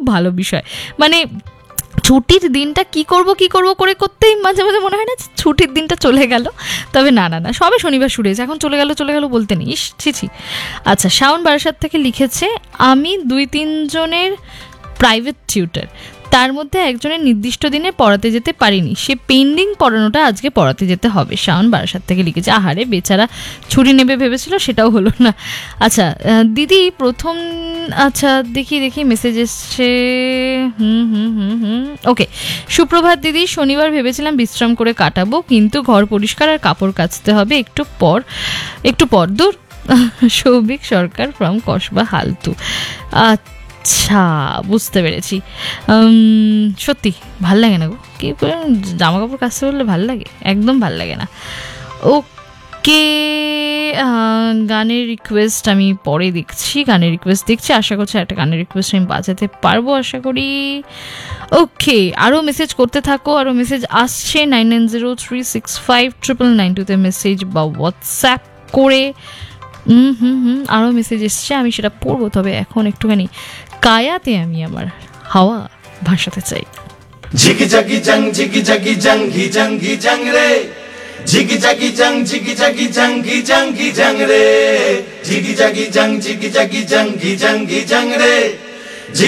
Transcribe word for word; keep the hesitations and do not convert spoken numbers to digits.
ভালো বিষয়। মানে ছুটির দিনটা কি করব কি করব করে করতেই মাঝে মাঝে মনে হয় না ছুটির দিনটা চলে গেল। তবে না না না সবে শনিবার শুরু হয়েছে, এখন চলে গেল চলে গেল বলতে নেই, ইস ছি ছি। আচ্ছা, শাওন বারাসাত থেকে লিখেছে, আমি দুই তিনজনের প্রাইভেট টিউটার, তার মধ্যে একজনের নির্দিষ্ট দিনে পড়াতে যেতে পারিনি, সে পেন্ডিং পড়ানোটা আজকে পড়াতে যেতে হবে। শাওন বারাসাত থেকে লিখেছে, আহারে বেচারা ছুটি নেবে ভেবেছিল, সেটাও হলো না। আচ্ছা দিদি প্রথম, আচ্ছা দেখি দেখি মেসেজ এসছে, হুম হুম হুম হুম ওকে। সুপ্রভাত দিদি, শনিবার ভেবেছিলাম বিশ্রাম করে কাটাবো, কিন্তু ঘর পরিষ্কার আর কাপড় কাচতে হবে একটু পর একটু পর দূর। সৌভিক সরকার ফ্রম কসবা হালতু। আচ্ছা বুঝতে পেরেছি। সত্যি ভাল লাগে না গো, কি করে জামা কাপড় কাচতে বললে ভাল লাগে, একদম ভাল লাগে না। ওকে, গানের রিকোয়েস্ট আমি পরে দেখছি, গানের রিকোয়েস্ট দেখছি, আশা করছি একটা গানের রিকোয়েস্ট আমি বাজাতে পারবো আশা করি। ওকে, আরও মেসেজ করতে থাকো, আরও মেসেজ আসছে nine nine zero three six five triple nine টুতে মেসেজ বা হোয়াটসঅ্যাপ করে। হুম হুম হুম আরও মেসেজ এসছে, আমি সেটা পড়বো, তবে এখন একটুখানি কায়াতে আমি আমার হাওয়া ভাসাতে চাই। ঝিকি জাগি জং ঝিকি জাগি জং ঘি জং ঘি জং রে, ঝিকি জাগি জং ঝিকি জাগি জং ঘি জং ঘি জং রে, ঝিকি জাগি জং ঝিকি জাগি জং ঘি জং ঘি জং রে।